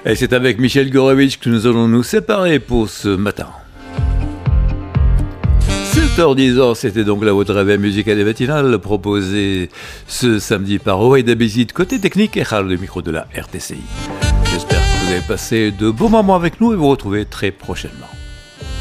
Et c'est avec Michel Gorovitch que nous allons nous séparer pour ce matin. 7h10, c'était donc la votre réveil musical et matinal proposé ce samedi par Oeida Bézid côté technique et Charles le micro de la RTCI. J'espère que vous avez passé de beaux moments avec nous et vous retrouvez très prochainement.